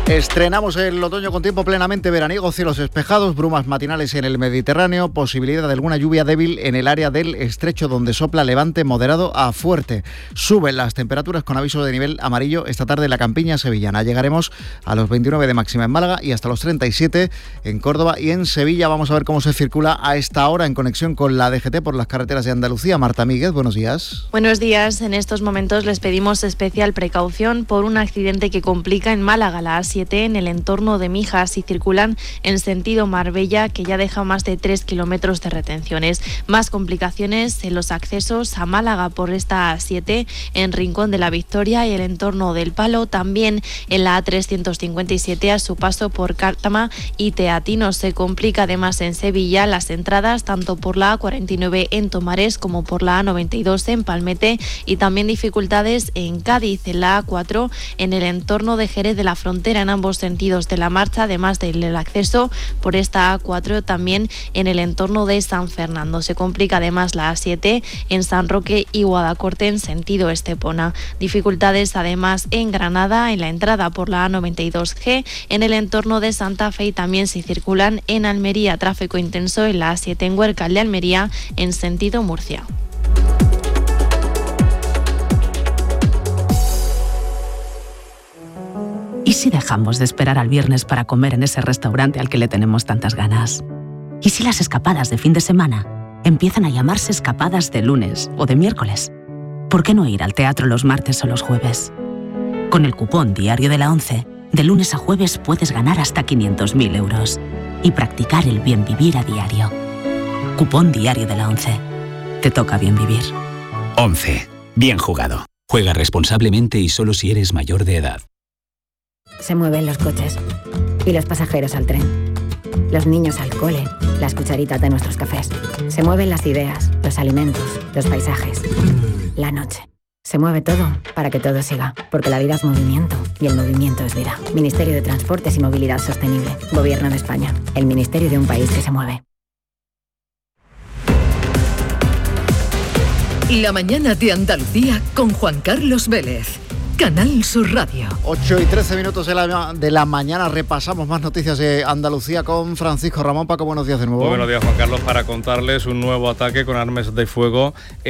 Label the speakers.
Speaker 1: Estrenamos el otoño con tiempo plenamente veraniego, cielos despejados, brumas matinales en el Mediterráneo, posibilidad de alguna lluvia débil en el área del estrecho donde sopla levante moderado a fuerte. Suben las temperaturas con aviso de nivel amarillo esta tarde en la campiña sevillana. Llegaremos a los 29 de máxima en Málaga y hasta los 37 en Córdoba y en Sevilla. Vamos a ver cómo se circula a esta hora en conexión con la DGT por las carreteras de Andalucía. Marta Míguez, buenos días.
Speaker 2: Buenos días. En estos momentos les pedimos especial precaución por un accidente que complica en Málaga la A7 en el entorno de Mijas y circulan en sentido Marbella, que ya deja más de 3 kilómetros de retenciones. Más complicaciones en los accesos a Málaga por esta A7 en Rincón de la Victoria y el entorno del Palo, también en la A357 a su paso por Cártama y Teatino. Se complica además en Sevilla las entradas tanto por la A49 en Tomares como por la A92 en Palmete, y también dificultades en Cádiz en la A4 en el entorno de Jerez de la Frontera en ambos sentidos de la marcha, además del acceso por esta A4 también en el entorno de San Fernando. Se complica además la A7 en San Roque y Guadacorte en sentido Estepona. Dificultades además en Granada en la entrada por la A92G en el entorno de Santa Fe, y también se circulan en Almería. Tráfico intenso en la A7 en Huércal de Almería en sentido Murcia.
Speaker 3: ¿Y si dejamos de esperar al viernes para comer en ese restaurante al que le tenemos tantas ganas? ¿Y si las escapadas de fin de semana empiezan a llamarse escapadas de lunes o de miércoles? ¿Por qué no ir al teatro los martes o los jueves? Con el cupón Diario de la ONCE, de lunes a jueves puedes ganar hasta 500.000 euros y practicar el bien vivir a diario. Cupón Diario de la ONCE. Te toca bien vivir.
Speaker 4: ONCE. Bien jugado. Juega responsablemente y solo si eres mayor de edad.
Speaker 5: Se mueven los coches y los pasajeros al tren, los niños al cole, las cucharitas de nuestros cafés. Se mueven las ideas, los alimentos, los paisajes, la noche. Se mueve todo para que todo siga, porque la vida es movimiento y el movimiento es vida. Ministerio de Transportes y Movilidad Sostenible. Gobierno de España. El ministerio de un país que se mueve.
Speaker 6: La mañana de Andalucía con Juan Carlos Vélez. Canal Sur Radio.
Speaker 1: 8:13 de la mañana. Repasamos más noticias de Andalucía con Francisco Ramón. Paco, buenos días de nuevo.
Speaker 7: Muy buenos días, Juan Carlos, para contarles un nuevo ataque con armas de fuego